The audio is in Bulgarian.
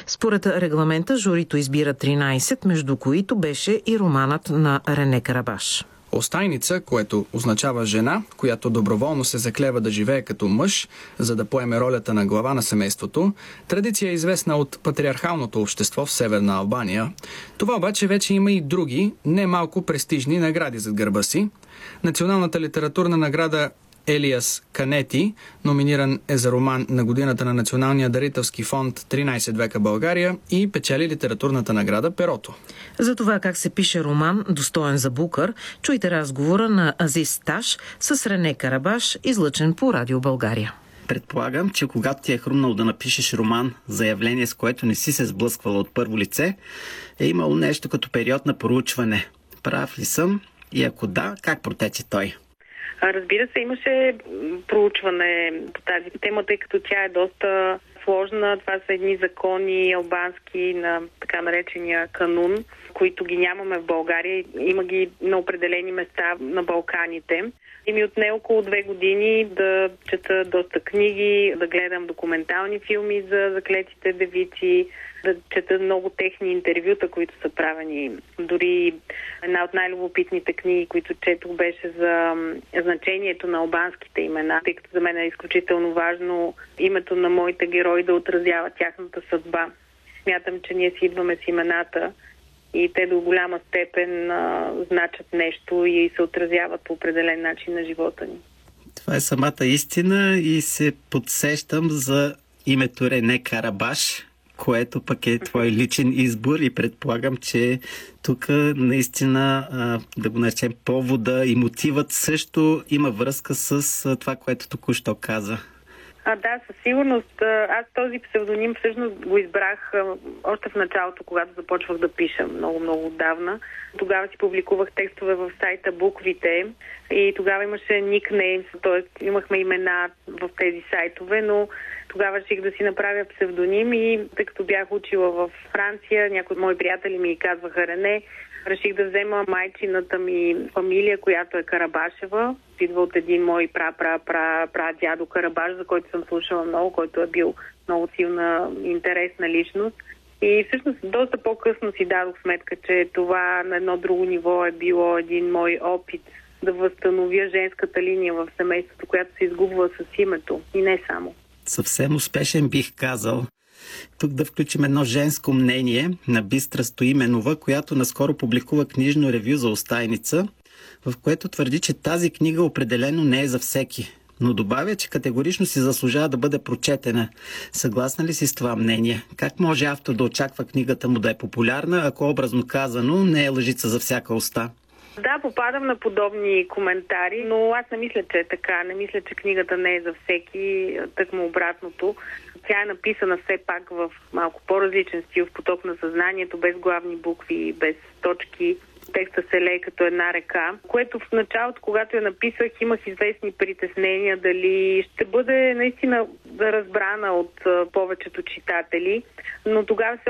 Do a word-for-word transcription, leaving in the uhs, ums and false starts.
Според регламента журито избира тринайсет, между които беше и романът на Рене Карабаш. Остайница, което означава жена, която доброволно се заклева да живее като мъж, за да поеме ролята на глава на семейството, традиция е известна от патриархалното общество в Северна Албания. Това обаче вече има и други, не малко престижни награди зад гърба си. Националната литературна награда Елиас Канети, номиниран е за роман на годината на Националния дарителски фонд тринайсет века България, и печели литературната награда Перото. За това как се пише роман, достоен за Букър, чуйте разговора на Азис Таш с Рене Карабаш, излъчен по Радио България. Предполагам, че когато ти е хрумнал да напишеш роман, заявление, с което не си се сблъсквала от първо лице, е имало нещо като период на проучване. Прав ли съм? И ако да, как протече той? Разбира се, имаше проучване по тази тема, тъй като тя е доста сложна. Това са едни закони албански на така наречения канун, които ги нямаме в България. Има ги на определени места на Балканите. И ми отне около две години да чета доста книги, да гледам документални филми за заклетите девици, да чета много техни интервюта, които са правени. Дори една от най-любопитните книги, които четох, беше за значението на албанските имена, тъй като за мен е изключително важно името на моите герои да отразява тяхната съдба. Смятам, че ние си идваме с имената и те до голяма степен а, значат нещо и се отразяват по определен начин на живота ни. Това е самата истина и се подсещам за името Рене Карабаш, което пък е твой личен избор и предполагам, че тук наистина, да го наречем, повода и мотивът също има връзка с това, което току-що каза. А, да, със сигурност. Аз този псевдоним всъщност го избрах още в началото, когато започвах да пиша, много-много отдавна. Тогава си публикувах текстове в сайта Буквите и тогава имаше никнеймс, т.е. имахме имена в тези сайтове, но тогава реших да си направя псевдоним и тъй като бях учила в Франция, някои от мои приятели ми казваха Рене, реших да взема майчината ми фамилия, която е Карабашева. Идва от един мой пра-пра-пра-пра-дядо Карабаш, за който съм слушала много, който е бил много силна, интересна личност. И всъщност доста по-късно си дадох сметка, че това на едно друго ниво е било един мой опит да възстановя женската линия в семейството, която се изгубва с името и не само. Съвсем успешен, бих казал. Тук да включим едно женско мнение на Бистра Стоименова, която наскоро публикува книжно ревю за Остайница, в което твърди, че тази книга определено не е за всеки, но добавя, че категорично си заслужава да бъде прочетена. Съгласна ли си с това мнение? Как може автор да очаква книгата му да е популярна, ако образно казано не е лъжица за всяка уста? Да, попадам на подобни коментари, но аз не мисля, че е така. Не мисля, че книгата не е за всеки, тъкмо обратното. Тя е написана все пак в малко по-различен стил, в поток на съзнанието, без главни букви, без точки. Текста се лее като една река, което в началото, когато я написах, имах известни притеснения дали ще бъде наистина разбрана от повечето читатели, но тогава се